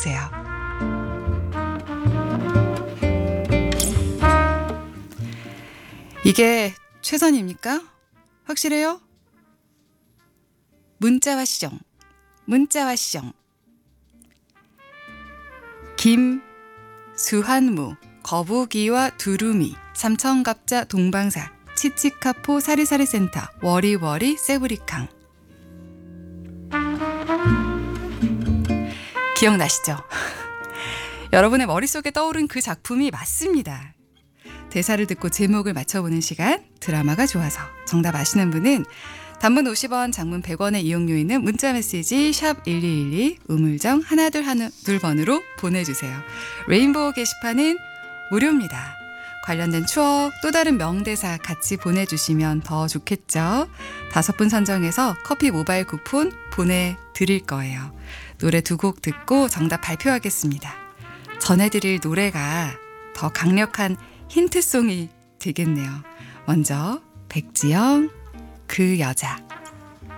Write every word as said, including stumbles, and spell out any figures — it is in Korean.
보내주세요. 이게 최선입니까? 확실해요? 문자와 시정, 문자와 시정. 김, 수한무, 거북이와 두루미, 삼천갑자 동방사, 치치카포 사리사리센터, 워리워리 세브리캉. 기억나시죠? 여러분의 머릿속에 떠오른 그 작품이 맞습니다. 대사를 듣고 제목을 맞춰보는 시간, 드라마가 좋아서. 정답 아시는 분은 단문 오십 원, 장문 백 원의 이용료 있는 문자메시지 샵 일이일이 우물정 하나둘 하나둘 번으로 보내주세요. 레인보우 게시판은 무료입니다. 관련된 추억, 또 다른 명대사 같이 보내주시면 더 좋겠죠. 다섯 분 선정해서 커피 모바일 쿠폰 보내드릴 거예요. 노래 두 곡 듣고 정답 발표하겠습니다. 전해드릴 노래가 더 강력한 힌트송이 되겠네요. 먼저 백지영, 그 여자.